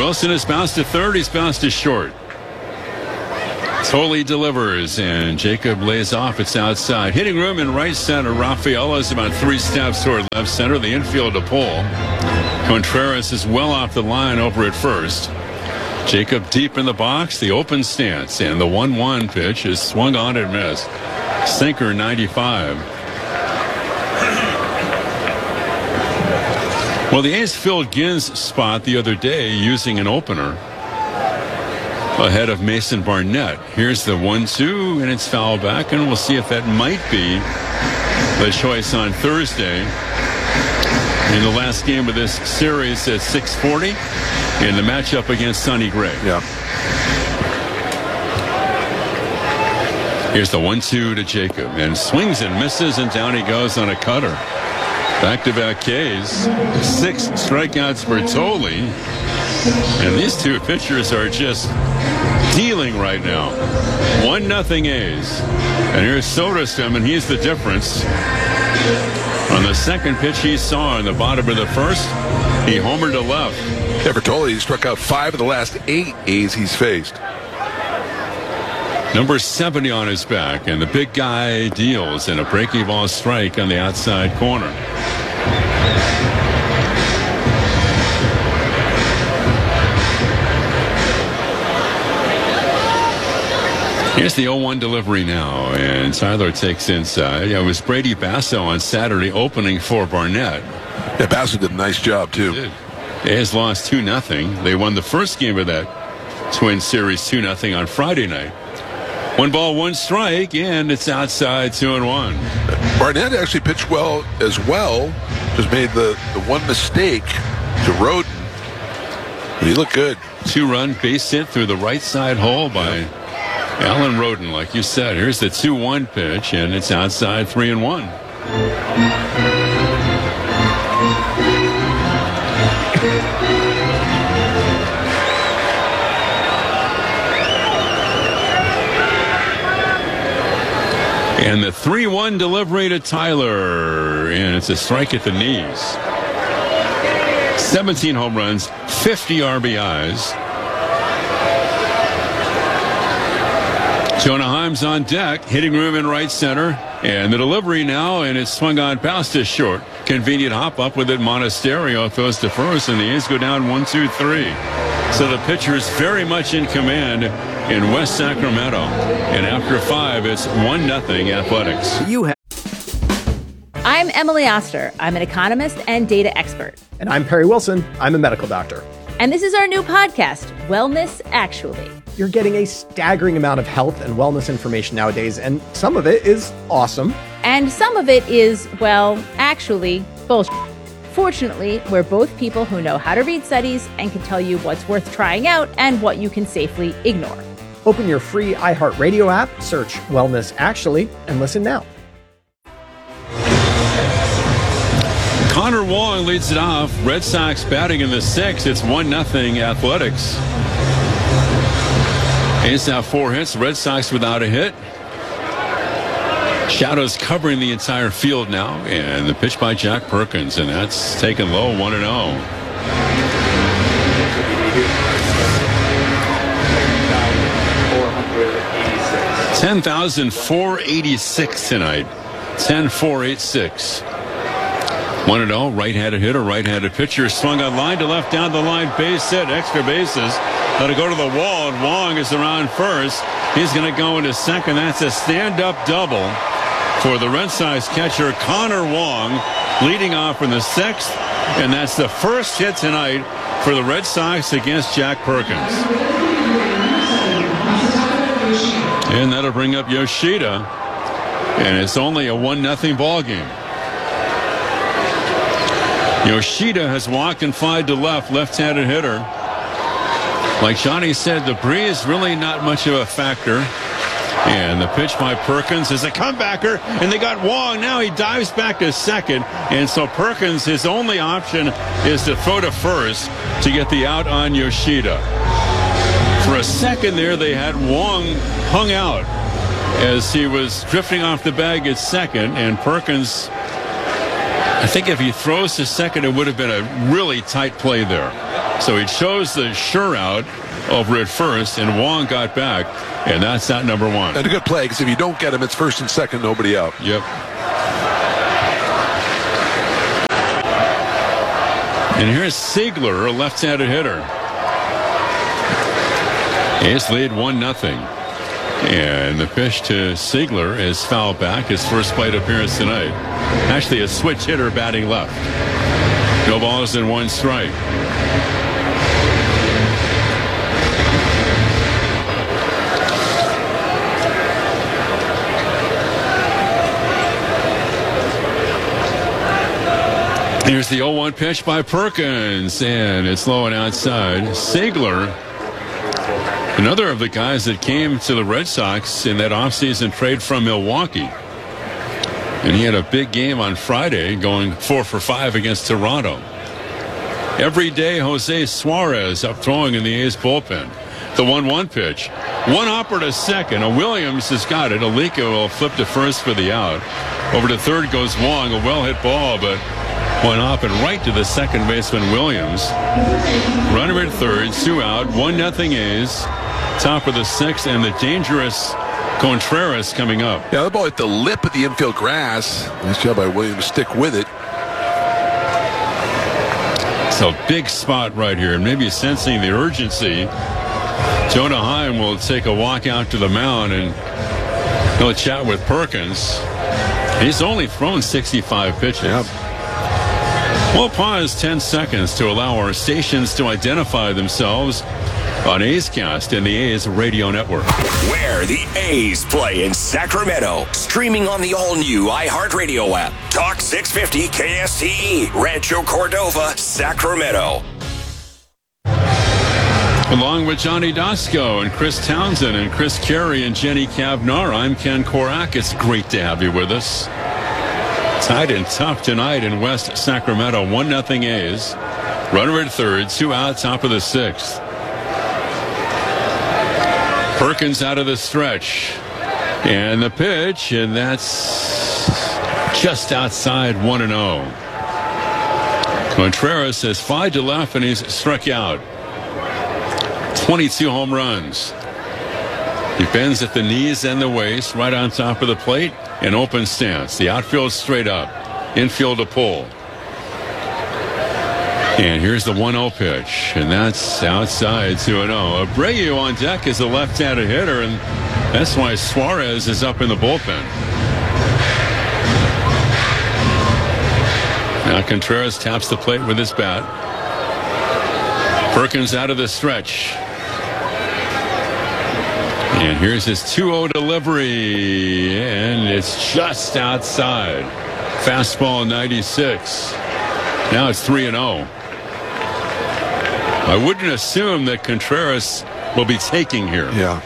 Wilson has bounced to third. He's bounced to short. Tolley delivers, and Jacob lays off. It's outside. Hitting room in right center. Rafaela is about 3 steps toward left center. The infield to pull. Contreras is well off the line over at first. Jacob deep in the box. The open stance, and the 1-1 pitch is swung on and missed. Sinker 95. Well, the A's filled Ginn's spot the other day using an opener ahead of Mason Barnett. Here's the 1-2, and it's foul back, and we'll see if that might be the choice on Thursday in the last game of this series at 6:40 in the matchup against Sonny Gray. Yeah. Here's the 1-2 to Jacob, and swings and misses, and down he goes on a cutter. Back-to-back Ks, 6 strikeouts for Tolley, and these two pitchers are just dealing right now. 1-0 A's, and here's Soderstrom, and he's the difference. On the second pitch he saw in the bottom of the first, he homered to left. Yeah, for Tolley, he struck out 5 of the last 8 A's he's faced. Number 70 on his back, and the big guy deals in a breaking ball strike on the outside corner. Here's the 0-1 delivery now, and Tyler takes inside. It was Brady Basso on Saturday opening for Barnett. Yeah, Basso did a nice job, too. A's lost 2-0. They won the first game of that Twin Series 2-0 on Friday night. 1 ball, 1 strike, and it's outside 2-1. Barnett actually pitched well as well. Just made the one mistake to Roden. But he looked good. 2-run base hit through the right side hole by Alan Roden, like you said. Here's the 2-1 pitch, and it's outside 3-1. And the 3-1 delivery to Tyler, and it's a strike at the knees. 17 home runs, 50 RBIs. Jonah Heim's on deck, hitting room in right center, and the delivery now, and it's swung on past his short. Convenient hop up with it. Monasterio throws to first, and the A's go down 1-2-3. So the pitcher's very much in command in West Sacramento. And after 5, it's 1-0 Athletics. I'm Emily Oster. I'm an economist and data expert. And I'm Perry Wilson. I'm a medical doctor. And this is our new podcast, Wellness Actually. You're getting a staggering amount of health and wellness information nowadays, and some of it is awesome. And some of it is, well, actually, bullshit. Fortunately, we're both people who know how to read studies and can tell you what's worth trying out and what you can safely ignore. Open your free iHeartRadio app, search Wellness Actually, and listen now. Connor Wong leads it off. Red Sox batting in the 6th. It's 1-0 Athletics. A's have 4 hits. Red Sox without a hit. Shadows covering the entire field now. And the pitch by Jack Perkins. And that's taken low, 1-0. $10,486 tonight. 10,486. 1-0, right-handed hitter, right-handed pitcher, swung on line to left, down the line, base hit, extra bases. Let it go to the wall, and Wong is around first. He's going to go into second. That's a stand-up double for the Red Sox catcher, Connor Wong, leading off in the 6th, and that's the first hit tonight for the Red Sox against Jack Perkins. And that'll bring up Yoshida, and it's only a 1-0 ball game. Yoshida has walked and flied to left-handed hitter. Like Johnny said, the breeze really not much of a factor. And the pitch by Perkins is a comebacker, and they got Wong. Now he dives back to second, and so Perkins, his only option is to throw to first to get the out on Yoshida. For a second there, they had Wong hung out as he was drifting off the bag at second, and Perkins, I think if he throws to second, it would have been a really tight play there. So he chose the sure out over at first, and Wong got back, and that's out number one. And a good play, because if you don't get him, it's first and second, nobody out. Yep. And here's Siegler, a left-handed hitter. A's lead 1-0. And the pitch to Siegler is foul back, his first plate appearance tonight. Actually, a switch hitter batting left. No balls and 1 strike. Here's the 0-1 pitch by Perkins, and it's low and outside. Siegler, another of the guys that came to the Red Sox in that offseason trade from Milwaukee. And he had a big game on Friday, going 4 for 5 against Toronto. Every day, Jose Suarez up throwing in the A's bullpen. The 1-1 pitch. One hopper to second. A Williams has got it. Alika will flip to first for the out. Over to third goes Wong. A well-hit ball, but one hop and right to the second baseman Williams. Runner at third, 2 out, 1-0 A's. Top of the 6th, and the dangerous Contreras coming up. Yeah, the ball hit the lip of the infield grass. Nice job by Williams. Stick with it. So big spot right here. Maybe sensing the urgency, Jonah Heim will take a walk out to the mound and he'll chat with Perkins. He's only thrown 65 pitches. Yep. We'll pause 10 seconds to allow our stations to identify themselves on A's Cast and the A's radio network. Where the A's play in Sacramento. Streaming on the all-new iHeartRadio app. Talk 650 KSTE. Rancho Cordova, Sacramento. Along with Johnny Dasco and Chris Townsend and Chris Carey and Jenny Cavnar, I'm Ken Korak. It's great to have you with us. Tied and tough tonight in West Sacramento. 1-0 A's. Runner at third, 2 out, top of the 6th. Perkins out of the stretch. And the pitch, and that's just outside 1-0. Contreras has 5 to left, and he's struck out. 22 home runs. He bends at the knees and the waist, right on top of the plate. An open stance. The outfield straight up. Infield to pull. And here's the 1-0 pitch. And that's outside 2-0. Abreu on deck is a left-handed hitter, and that's why Suarez is up in the bullpen. Now Contreras taps the plate with his bat. Perkins out of the stretch. And here's his 2-0 delivery, and it's just outside. Fastball 96. Now it's 3-0. I wouldn't assume that Contreras will be taking here. Yeah.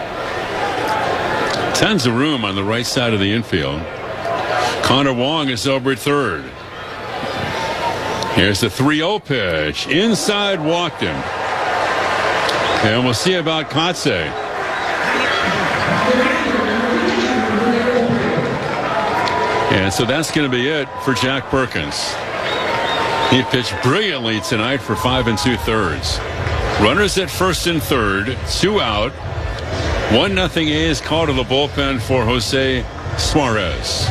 Tons of room on the right side of the infield. Connor Wong is over at third. Here's the 3-0 pitch. Inside, walked him. And we'll see about Kotsay. And so that's going to be it for Jack Perkins. He pitched brilliantly tonight for 5 2/3. Runners at first and third, 2 out. 1-0 A's call to the bullpen for Jose Suarez.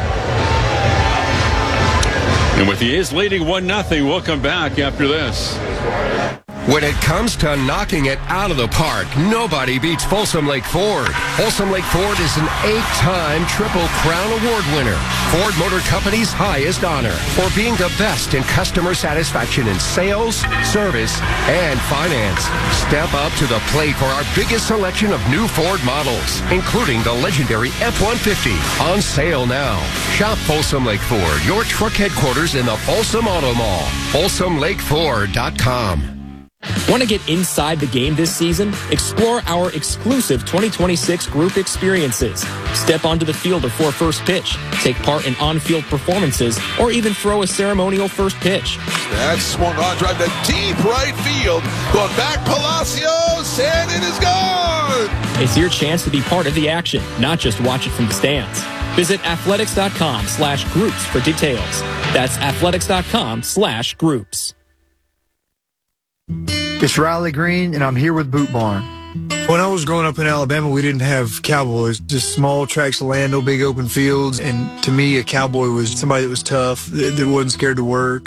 And with the A's leading 1-0, we'll come back after this. When it comes to knocking it out of the park, nobody beats Folsom Lake Ford. Folsom Lake Ford is an 8-time Triple Crown Award winner. Ford Motor Company's highest honor for being the best in customer satisfaction in sales, service, and finance. Step up to the plate for our biggest selection of new Ford models, including the legendary F-150, on sale now. Shop Folsom Lake Ford, your truck headquarters in the Folsom Auto Mall. FolsomLakeFord.com. Want to get inside the game this season? Explore our exclusive 2026 group experiences. Step onto the field before first pitch, take part in on-field performances, or even throw a ceremonial first pitch. That's swung on, drive to deep right field. Going back, Palacios, and it is gone! It's your chance to be part of the action, not just watch it from the stands. Visit athletics.com/groups for details. That's athletics.com/groups. It's Riley Green, and I'm here with Boot Barn. When I was growing up in Alabama, we didn't have cowboys, just small tracts of land, no big open fields. And to me, a cowboy was somebody that was tough, that wasn't scared to work.